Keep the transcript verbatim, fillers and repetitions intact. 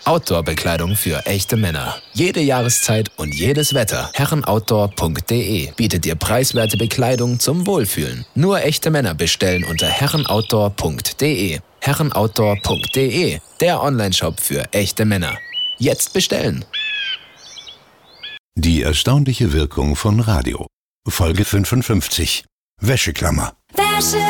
Outdoor-Bekleidung für echte Männer. Jede Jahreszeit und jedes Wetter. herrenoutdoor punkt de bietet dir preiswerte Bekleidung zum Wohlfühlen. Nur echte Männer bestellen unter herrenoutdoor punkt de. herrenoutdoor punkt de, der Onlineshop für echte Männer. Jetzt bestellen! Die erstaunliche Wirkung von Radio. Folge fünfundfünfzig. Wäscheklammer. Wäsche